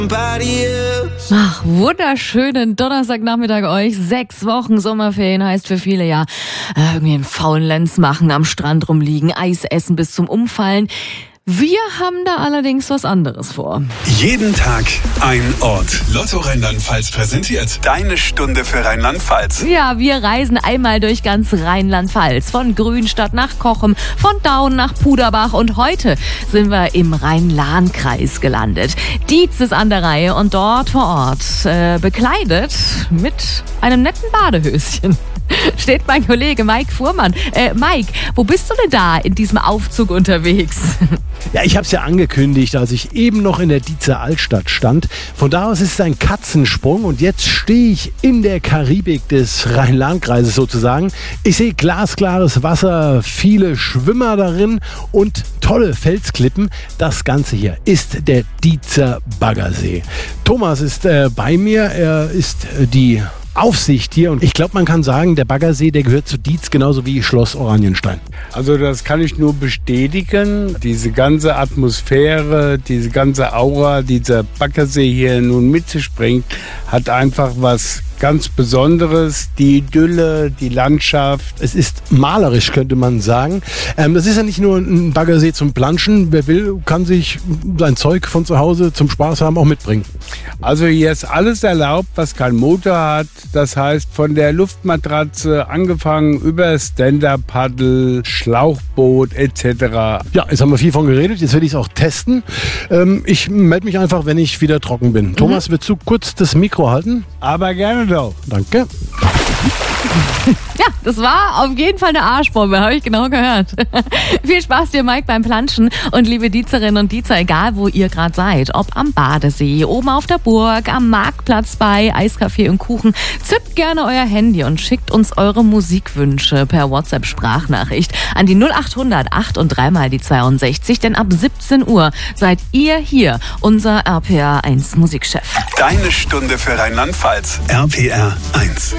Ach, wunderschönen Donnerstagnachmittag euch. 6 Wochen Sommerferien heißt für viele ja irgendwie einen faulen Lenz machen, am Strand rumliegen, Eis essen bis zum Umfallen. Wir haben da allerdings was anderes vor. Jeden Tag ein Ort. Lotto Rheinland-Pfalz präsentiert Deine Stunde für Rheinland-Pfalz. Ja, wir reisen einmal durch ganz Rheinland-Pfalz. Von Grünstadt nach Cochem, von Daun nach Puderbach. Und heute sind wir im Rhein-Lahn-Kreis gelandet. Dietz ist an der Reihe und dort vor Ort bekleidet mit einem netten Badehöschen steht mein Kollege Mike Fuhrmann. Mike, wo bist du denn da in diesem Aufzug unterwegs? Ja, ich habe es ja angekündigt, als ich eben noch in der Dietzer Altstadt stand. Von da aus ist es ein Katzensprung und jetzt stehe ich in der Karibik des Rhein-Lahn-Kreises sozusagen. Ich sehe glasklares Wasser, viele Schwimmer darin und tolle Felsklippen. Das Ganze hier ist der Dietzer Baggersee. Thomas ist bei mir, er ist die Aufsicht hier und ich glaube, man kann sagen, der Baggersee, der gehört zu Dietz genauso wie Schloss Oranienstein. Also das kann ich nur bestätigen. Diese ganze Atmosphäre, diese ganze Aura, dieser Baggersee hier nun mit sich bringt, hat einfach was ganz Besonderes, die Idylle, die Landschaft. Es ist malerisch, könnte man sagen. Das ist ja nicht nur ein Baggersee zum Planschen. Wer will, kann sich sein Zeug von zu Hause zum Spaß haben auch mitbringen. Also hier ist alles erlaubt, was kein Motor hat. Das heißt, von der Luftmatratze angefangen über Stand-Up-Paddle, Schlauchboot etc. Ja, jetzt haben wir viel von geredet. Jetzt will ich es auch testen. Ich melde mich einfach, wenn ich wieder trocken bin. Thomas, willst du kurz das Mikro halten? Aber gerne doch. Danke. Ja, das war auf jeden Fall eine Arschbombe, habe ich genau gehört. Viel Spaß dir, Mike, beim Planschen. Und liebe Dietzerinnen und Dietzer, egal wo ihr gerade seid, ob am Badesee, oben auf der Burg, am Marktplatz bei Eiskaffee und Kuchen, zückt gerne euer Handy und schickt uns eure Musikwünsche per WhatsApp-Sprachnachricht an die 0800 8 und 3 mal die 62, denn ab 17 Uhr seid ihr hier, unser RPR 1 Musikchef. Deine Stunde für Rheinland-Pfalz. RPR 1.